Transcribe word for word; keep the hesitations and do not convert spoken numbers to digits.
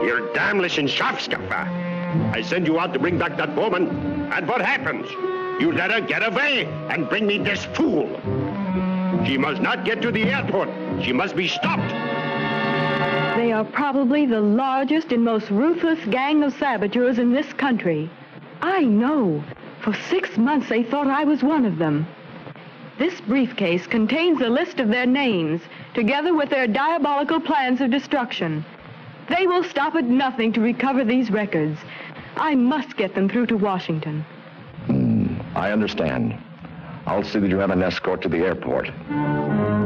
You're damnless and sharpskuffer. I send you out to bring back that woman, and what happens? You let her get away and bring me this fool. She must not get to the airport. She must be stopped. They are probably the largest and most ruthless gang of saboteurs in this country. I know. For six months they thought I was one of them. This briefcase contains a list of their names, together with their diabolical plans of destruction. They will stop at nothing to recover these records. I must get them through to Washington. Mm, I understand. I'll see that you have an escort to the airport.